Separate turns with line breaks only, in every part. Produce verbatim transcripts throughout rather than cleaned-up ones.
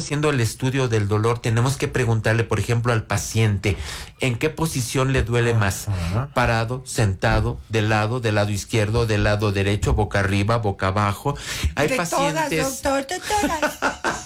haciendo el estudio del dolor, tenemos que preguntarle, por ejemplo, al paciente, ¿en qué posición le duele más?
Ajá.
Parado, sentado, de lado, del lado izquierdo, del lado derecho, boca arriba, boca abajo. Hay
de
pacientes...
todas, doctor, de todas.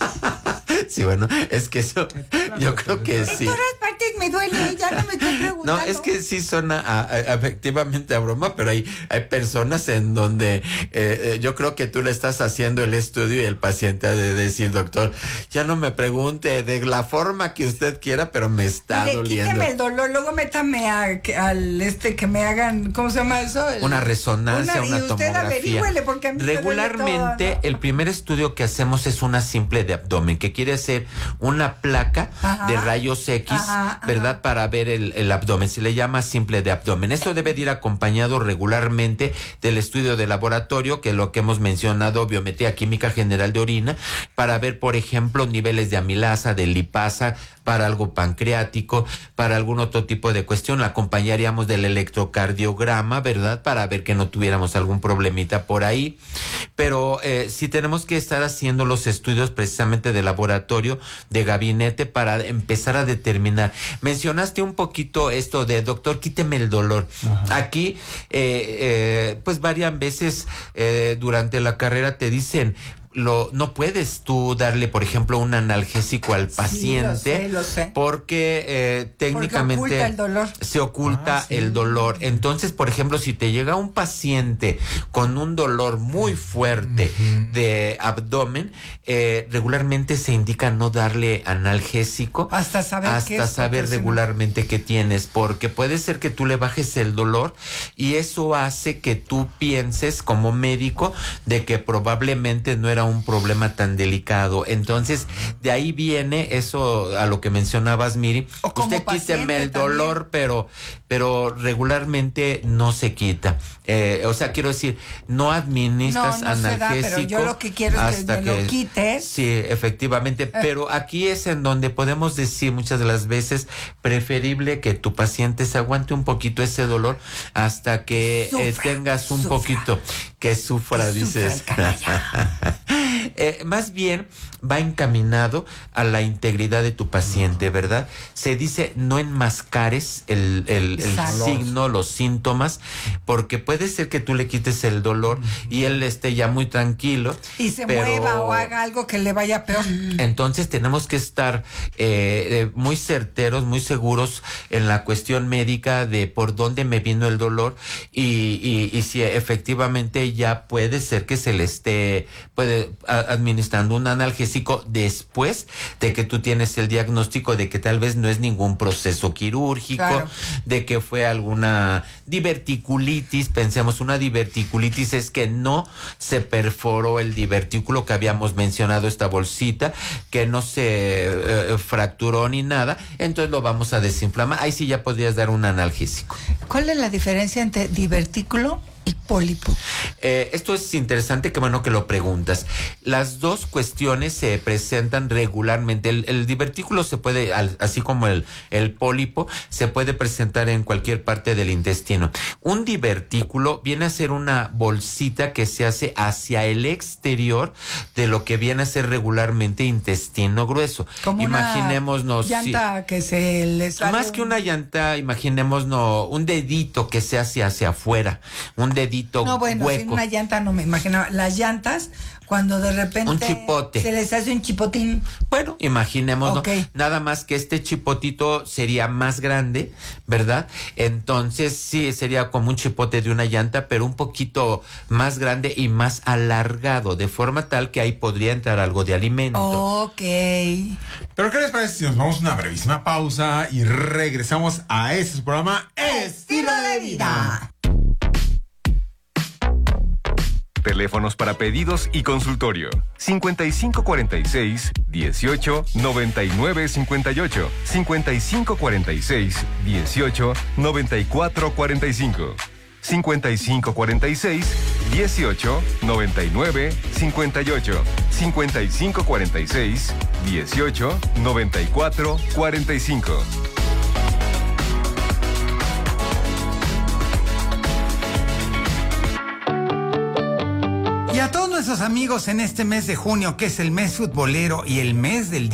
Sí, bueno, es que eso, yo creo que
De
sí.
todas partes me duele, ya no me estoy preguntando.
No, es que sí suena a, a, efectivamente a broma, pero hay, hay personas en donde eh, eh, yo creo que tú le estás haciendo el estudio y el paciente ha de decir, doctor, ya no me pregunte de la forma que usted quiera, pero me está
Mire,
doliendo.
quíteme el dolor, luego métame a, al este que me hagan, ¿cómo se llama eso? El-
Una resonancia,
una,
una
y usted
tomografía.
averígüele, porque a mí me duele
Regularmente,
todo, ¿no?
el primer estudio que hacemos es una simple de abdomen, que quiere hacer una placa
Ajá.
de rayos X,
Ajá, ajá.
¿verdad? Para ver el, el abdomen. Se le llama simple de abdomen. Esto debe de ir acompañado regularmente del estudio de laboratorio, que es lo que hemos mencionado, biometría química general de orina, para ver, por ejemplo, niveles de amilasa, de lipasa, para algo pancreático, para algún otro tipo de cuestión. La acompañaríamos del electrocardiograma, ¿verdad? Para ver que no tuviéramos algún problemita por ahí. Pero eh, sí tenemos que estar haciendo los estudios precisamente de laboratorio, de gabinete, para empezar a determinar. Mencionaste un poquito esto de, doctor, quíteme el dolor. Ajá. Aquí, eh, eh, pues varias veces eh, durante la carrera te dicen, Lo, no puedes tú darle, por ejemplo, un analgésico al paciente,
sí, lo sé, lo sé.
porque eh, técnicamente
porque oculta el dolor.
se oculta ah, sí. el dolor. Entonces, por ejemplo, si te llega un paciente con un dolor muy fuerte uh-huh. de abdomen, eh, regularmente se indica no darle analgésico
hasta saber
hasta
qué es,
saber regularmente qué tienes, porque puede ser que tú le bajes el dolor y eso hace que tú pienses como médico de que probablemente no era un problema tan delicado. Entonces, de ahí viene eso a lo que mencionabas, Miri. Usted quíteme el dolor, también. pero pero regularmente no se quita. Eh, o sea, quiero decir, no administras
no, no
analgésico.
Se da, pero yo lo que quiero es que me lo quites.
Sí, efectivamente. Eh. Pero aquí es en donde podemos decir muchas de las veces, preferible que tu paciente se aguante un poquito ese dolor hasta que sufra, eh, tengas un
sufra.
poquito que sufra, que dices. Sufra Eh, más bien va encaminado a la integridad de tu paciente, ¿verdad? Se dice no enmascares el, el, el signo, los síntomas, porque puede ser que tú le quites el dolor uh-huh. y él esté ya muy tranquilo.
Y se
pero...
mueva o haga algo que le vaya peor.
Entonces tenemos que estar eh, eh, muy certeros, muy seguros en la cuestión médica de por dónde me vino el dolor y, y, y si efectivamente ya puede ser que se le esté puede administrando un analgésico después de que tú tienes el diagnóstico de que tal vez no es ningún proceso quirúrgico, claro. de que fue alguna diverticulitis. Pensemos, una diverticulitis es que no se perforó el divertículo que habíamos mencionado, esta bolsita, que no se eh, fracturó ni nada, entonces lo vamos a desinflamar. Ahí sí ya podrías dar un analgésico.
¿Cuál es la diferencia entre divertículo y pólipo?
Eh, esto es interesante, que bueno que lo preguntas. Las dos cuestiones se presentan regularmente. El, el divertículo se puede, al, así como el, el pólipo, se puede presentar en cualquier parte del intestino. Un divertículo viene a ser una bolsita que se hace hacia el exterior de lo que viene a ser regularmente intestino grueso.
Como
imaginémonos,
una llanta
sí,
que se les sale
más que una llanta, imaginémonos un dedito que se hace hacia afuera, un dedito
no, bueno,
hueco.
Sin una llanta no me imaginaba. Las llantas, cuando de repente
un chipote.
Se les hace un chipotín.
Bueno, imaginemos,
okay.
¿no? Nada más que este chipotito sería más grande, ¿verdad? Entonces sí, sería como un chipote de una llanta, pero un poquito más grande y más alargado, de forma tal que ahí podría entrar algo de alimento.
Ok.
Pero ¿qué les parece si nos vamos a una brevísima pausa y regresamos a este programa
Estilo de Vida?
Teléfonos para pedidos y consultorio. cincuenta y cinco cuarenta y seis, dieciocho, noventa y nueve cincuenta y ocho. cincuenta y cinco cuarenta y seis, dieciocho, noventa y cuatro cuarenta y cinco. cincuenta y cinco cuarenta y seis, dieciocho, noventa y nueve cincuenta y ocho. cincuenta y cinco cuarenta y seis, dieciocho, noventa y cuatro cuarenta y cinco.
Y a todos nuestros amigos en este mes de junio, que es el mes futbolero y el mes del